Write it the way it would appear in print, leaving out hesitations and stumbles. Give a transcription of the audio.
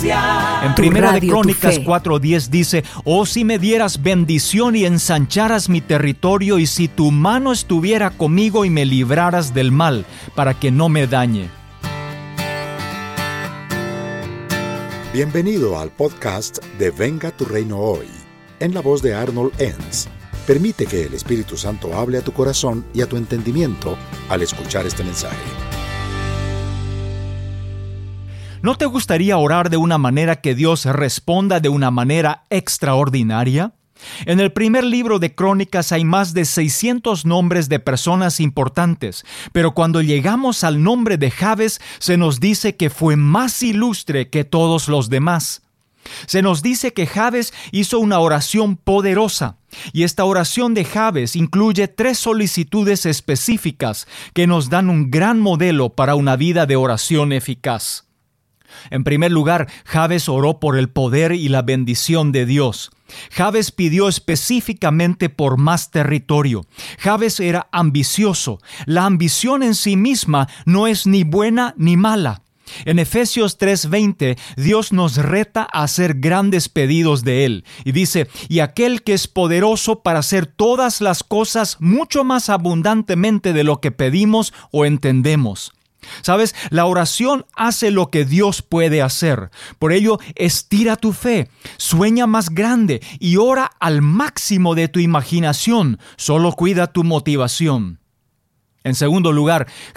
gracia. En Primera de Crónicas 4:10 dice: oh, si me dieras bendición y ensancharas mi territorio, y si tu mano estuviera conmigo y me libraras del mal, para que no me dañe. Bienvenido al podcast de Venga tu Reino Hoy, en la voz de Arnold Enns. Permite que el Espíritu Santo hable a tu corazón y a tu entendimiento al escuchar este mensaje. ¿No te gustaría orar de una manera que Dios responda de una manera extraordinaria? En el primer libro de Crónicas hay más de 600 nombres de personas importantes, pero cuando llegamos al nombre de Jabes, se nos dice que fue más ilustre que todos los demás. Se nos dice que Jabes hizo una oración poderosa, y esta oración de Jabes incluye 3 solicitudes específicas que nos dan un gran modelo para una vida de oración eficaz. En primer lugar, Jabes oró por el poder y la bendición de Dios. Jabes pidió específicamente por más territorio. Jabes era ambicioso. La ambición en sí misma no es ni buena ni mala. En Efesios 3:20, Dios nos reta a hacer grandes pedidos de Él. Y dice: y aquel que es poderoso para hacer todas las cosas mucho más abundantemente de lo que pedimos o entendemos. ¿Sabes? La oración hace lo que Dios puede hacer. Por ello, estira tu fe, sueña más grande y ora al máximo de tu imaginación. Solo cuida tu motivación. En segundo lugar,